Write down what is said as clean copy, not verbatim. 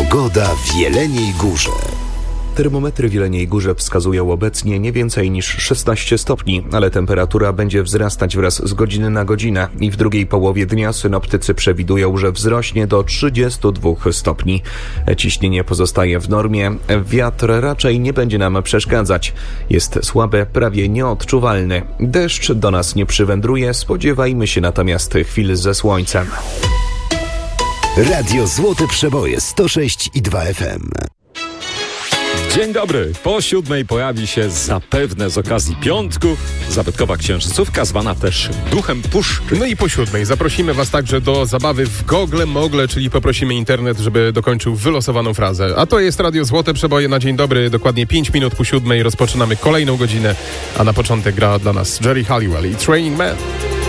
Pogoda w Jeleniej Górze. Termometry w Jeleniej Górze wskazują obecnie nie więcej niż 16 stopni, ale temperatura będzie wzrastać wraz z godziny na godzinę i w drugiej połowie dnia synoptycy przewidują, że wzrośnie do 32 stopni. Ciśnienie pozostaje w normie, wiatr raczej nie będzie nam przeszkadzać. Jest słaby, prawie nieodczuwalny. Deszcz do nas nie przywędruje, spodziewajmy się natomiast chwil ze słońcem. Radio Złote Przeboje 106,2 FM. Dzień dobry. Po 7:00 pojawi się zapewne z okazji piątku zabytkowa księżycówka, zwana też Duchem Puszczy. No i po 7:00 zaprosimy Was także do zabawy w gogle-mogle, czyli poprosimy internet, żeby dokończył wylosowaną frazę. A to jest Radio Złote Przeboje na dzień dobry. Dokładnie 5 minut po 7:00 rozpoczynamy kolejną godzinę, a na początek gra dla nas Jerry Halliwell i Training Man.